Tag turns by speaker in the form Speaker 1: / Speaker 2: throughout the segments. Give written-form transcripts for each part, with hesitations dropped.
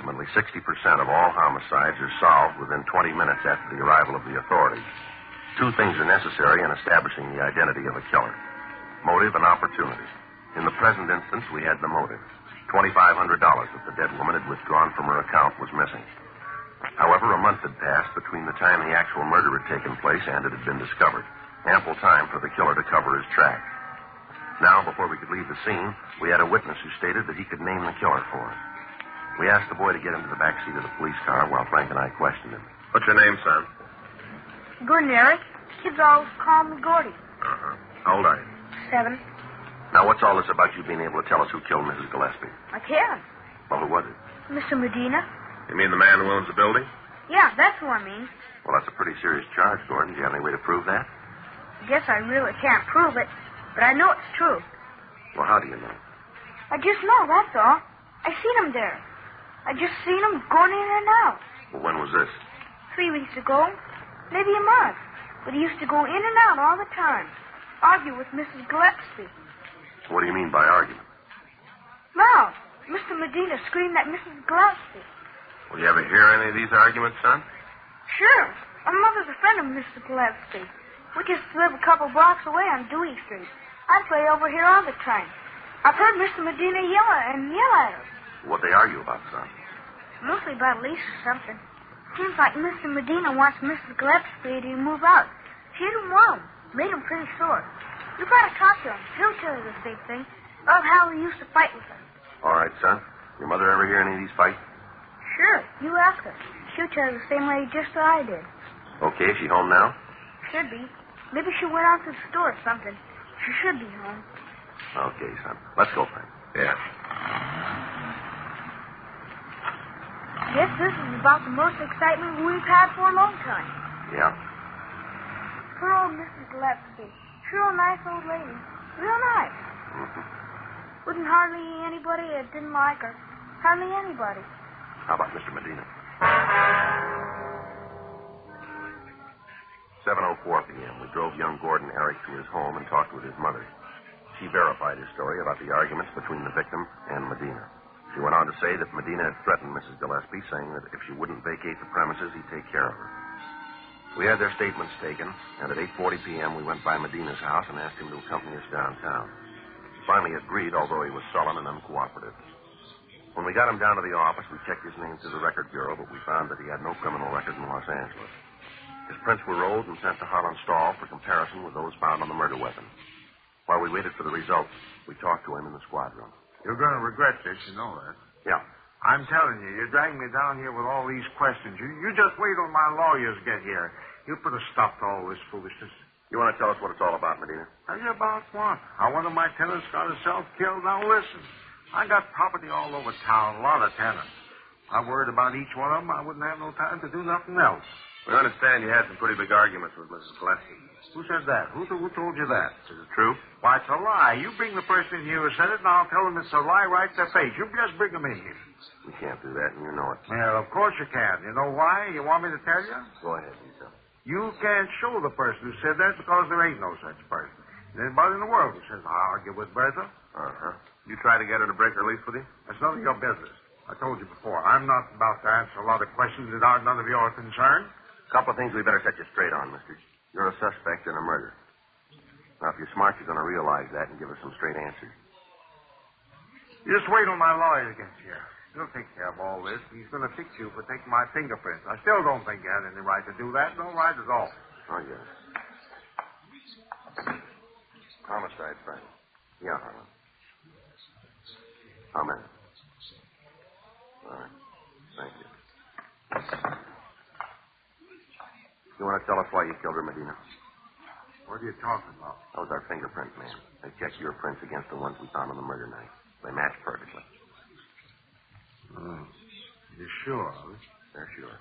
Speaker 1: Approximately 60% of all homicides are solved within 20 minutes after the arrival of the authorities. Two things are necessary in establishing the identity of a killer: motive and opportunity. In the present instance, we had the motive. $2,500 that the dead woman had withdrawn from her account was missing. However, a month had passed between the time the actual murder had taken place and it had been discovered. Ample time for the killer to cover his track. Now, before we could leave the scene, we had a witness who stated that he could name the killer for us. We asked the boy to get into the back seat of the police car while Frank and I questioned him.
Speaker 2: What's your name, son?
Speaker 3: Gordon Eric. Kids always call me Gordy.
Speaker 2: Uh-huh. How old are you?
Speaker 3: 7.
Speaker 1: Now, what's all this about you being able to tell us who killed Mrs. Gillespie?
Speaker 3: I can.
Speaker 1: Well, who was it?
Speaker 3: Mr. Medina.
Speaker 2: You mean the man who owns the building?
Speaker 3: Yeah, that's who I mean.
Speaker 1: Well, that's a pretty serious charge, Gordon. Do you have any way to prove that?
Speaker 3: I guess I really can't prove it, but I know it's true.
Speaker 1: Well, how do you know?
Speaker 3: I just know, that's all. I seen him there. I just seen him going in and out.
Speaker 1: Well, when was this?
Speaker 3: 3 weeks ago, maybe a month. But he used to go in and out all the time. Argue with Mrs. Gillespie.
Speaker 1: What do you mean by argument?
Speaker 3: Now, Mr. Medina screamed at Mrs. Gillespie.
Speaker 2: Will you ever hear any of these arguments, son?
Speaker 3: Sure. My mother's a friend of Mr. Gillespie. We just live a couple blocks away on Dewey Street. I play over here all the time. I've heard Mr. Medina yell at her.
Speaker 1: What'd they argue about, son?
Speaker 3: Mostly about a lease or something. Seems like Mr. Medina wants Mrs. Gillespie to move out. She didn't want him. Made him pretty sore. You gotta talk to him. He'll tell you the same thing about how he used to fight with her.
Speaker 1: All right, son. Your mother ever hear any of these fights?
Speaker 3: Sure. You ask her. She'll tell you the same way just as I did.
Speaker 1: Okay, is she home now?
Speaker 3: Should be. Maybe she went out to the store or something. She should be home.
Speaker 1: Okay, son. Let's go, Frank.
Speaker 2: Yeah.
Speaker 3: Guess this is about the most excitement we've had for a long time.
Speaker 1: Yeah?
Speaker 3: Poor old Mrs. Gillespie. Sure a nice old lady. Real nice.
Speaker 1: Mm-hmm.
Speaker 3: Wouldn't hardly anybody that didn't like her. Hardly anybody.
Speaker 1: How about Mr. Medina? 7:04 p.m. We drove young Gordon Eric to his home and talked with his mother. She verified his story about the arguments between the victim and Medina. She went on to say that Medina had threatened Mrs. Gillespie, saying that if she wouldn't vacate the premises, he'd take care of her. We had their statements taken, and at 8:40 p.m. we went by Medina's house and asked him to accompany us downtown. He finally agreed, although he was sullen and uncooperative. When we got him down to the office, we checked his name through the record bureau, but we found that he had no criminal record in Los Angeles. His prints were rolled and sent to Holland Stahl for comparison with those found on the murder weapon. While we waited for the results, we talked to him in the squad room.
Speaker 4: You're going to regret this, you know that.
Speaker 1: Yeah.
Speaker 4: I'm telling you, you're dragging me down here with all these questions. You just wait till my lawyers get here. You put a stop to all this foolishness.
Speaker 1: You want to tell us what it's all about, Medina?
Speaker 4: Tell you about what? How one of my tenants got himself killed? Now listen, I got property all over town, a lot of tenants. I worried about each one of them. I wouldn't have no time to do nothing else.
Speaker 2: We understand you had some pretty big arguments with Mrs. Gillespie.
Speaker 4: Who said that? Who told you that?
Speaker 2: Is it true?
Speaker 4: Why, it's a lie. You bring the person in here who said it, and I'll tell them it's a lie right to their face. You just bring them in here.
Speaker 1: We can't do that, and you know it.
Speaker 4: Well, of course you can. You know why? You want me to tell you?
Speaker 1: Go ahead, Lisa.
Speaker 4: You can't show the person who said that because there ain't no such person. There's anybody in the world who says, I argue with Bertha.
Speaker 2: Uh-huh. You try to get her to break her lease with you?
Speaker 4: That's none of your business. I told you before, I'm not about to answer a lot of questions that aren't none of your concern.
Speaker 1: A couple of things we better set you straight on, mister. You're a suspect in a murder. Now, if you're smart, you're going to realize that and give us some straight answers.
Speaker 4: You just wait till my lawyer gets here. He'll take care of all this. He's going to fix you for taking my fingerprints. I still don't think you had any right to do that. No right at all.
Speaker 1: Oh, yes. Homicide, Frank. Yeah, Harlan. Amen. All right. Thank you. You want to tell us why you killed her, Medina?
Speaker 4: What are you talking about?
Speaker 1: That was our fingerprint man. They checked your prints against the ones we found on the murder night. They matched perfectly.
Speaker 4: Oh. You sure, Ollie?
Speaker 1: They're sure.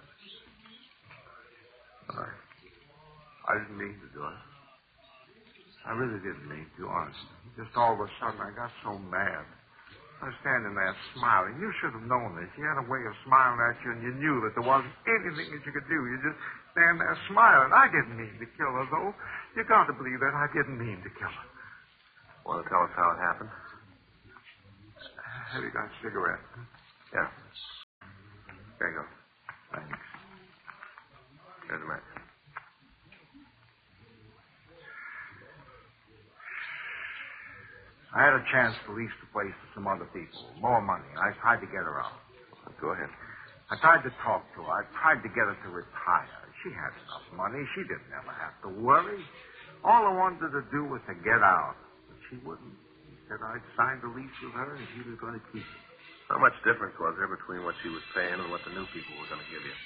Speaker 4: I didn't mean to do it. I really didn't mean to, honestly. Just all of a sudden, I got so mad. I was standing there smiling. You should have known this. He had a way of smiling at you, and you knew that there wasn't anything that you could do. You just stand there smiling. I didn't mean to kill her, though. You got to believe that I didn't mean to kill her.
Speaker 1: Want to tell us how it happened?
Speaker 4: Have you got a cigarette?
Speaker 1: Yeah.
Speaker 4: I had a chance to lease the place to some other people. More money. I tried to get her out.
Speaker 1: Go ahead.
Speaker 4: I tried to talk to her. I tried to get her to retire. She had enough money. She didn't ever have to worry. All I wanted to do was to get out. But she wouldn't. He said I'd signed a lease with her and he was going to keep it.
Speaker 2: How much difference was there between what she was paying and what the new people were going to give you?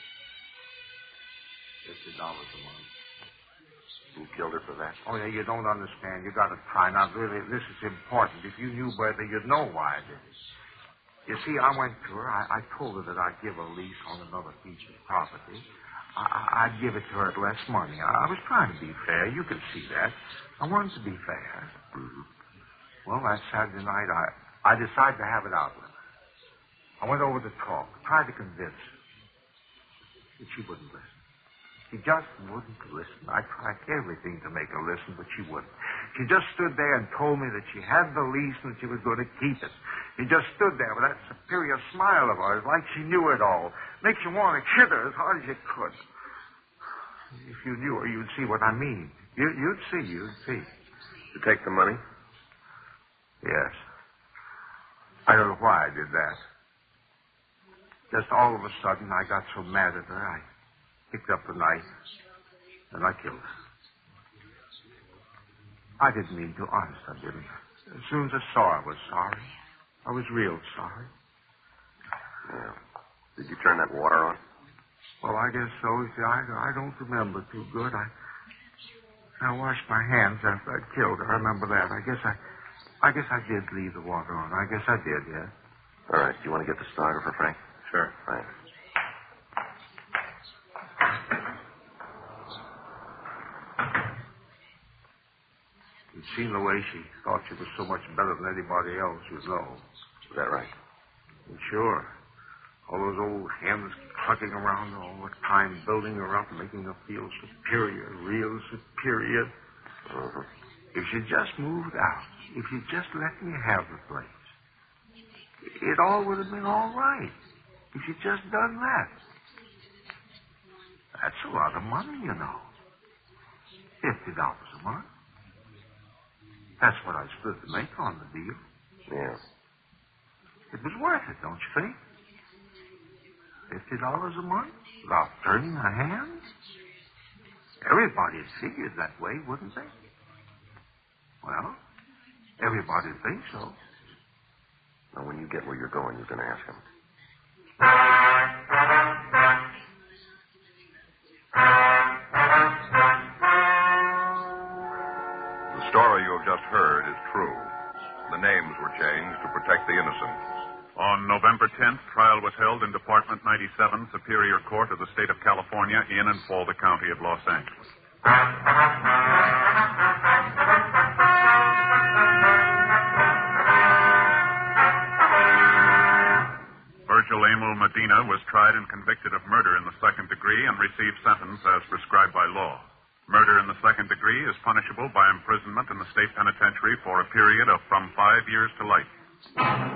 Speaker 4: $50 a month.
Speaker 1: You killed her for that?
Speaker 4: Oh, yeah, you don't understand. You got to try. Now, really, this is important. If you knew better, you'd know why I did it. You see, I went to her. I told her that I'd give her a lease on another piece of property. I'd give it to her at less money. I was trying to be fair. You can see that. I wanted to be fair.
Speaker 1: Mm-hmm.
Speaker 4: Well, that Saturday night, I decided to have it out with her. I went over to talk, tried to convince her. But she wouldn't listen. She just wouldn't listen. I tried everything to make her listen, but she wouldn't. She just stood there and told me that she had the lease and she was going to keep it. She just stood there with that superior smile of hers, like she knew it all. Makes you want to hit her as hard as you could. If you knew her, you'd see what I mean. You'd see.
Speaker 2: Did you take the money?
Speaker 4: Yes. I don't know why I did that. Just all of a sudden, I got so mad at her, I picked up the knife, and I killed her. I didn't mean to, honest, I didn't. As soon as I saw her, I was sorry. I was real sorry.
Speaker 1: Yeah. Did you turn that water on?
Speaker 4: Well, I guess so. You see, I don't remember too good. I washed my hands after I killed her. I remember that. I guess I did leave the water on. I guess I did, yeah.
Speaker 1: All right. Do you want to get the stenographer, Frank?
Speaker 2: Sure.
Speaker 1: Thanks.
Speaker 4: You'd seen the way she thought she was so much better than anybody else, you know.
Speaker 1: Is that right?
Speaker 4: Sure. All those old hens clucking around all the time, building her up, making her feel superior, real superior.
Speaker 1: Mm-hmm.
Speaker 4: If she just moved out, if you just let me have the place, it all would have been all right. If you'd just done that. That's a lot of money, you know. $50 a month. That's what I stood to make on the deal.
Speaker 1: Yeah.
Speaker 4: It was worth it, don't you think? $50 a month without turning a hand? Everybody'd figured that way, wouldn't they? Well, everybody'd think so.
Speaker 1: Now, when you get where you're going, you can ask him.
Speaker 5: The story you have just heard is true. The names were changed to protect the innocent.
Speaker 6: On November 10th, trial was held in Department 97, Superior Court of the State of California, in and for the County of Los Angeles. Virgil Emil Medina was tried and convicted of murder in the second degree and received sentence as prescribed by law. Murder in the second degree is punishable by imprisonment in the state penitentiary for a period of from 5 years to life.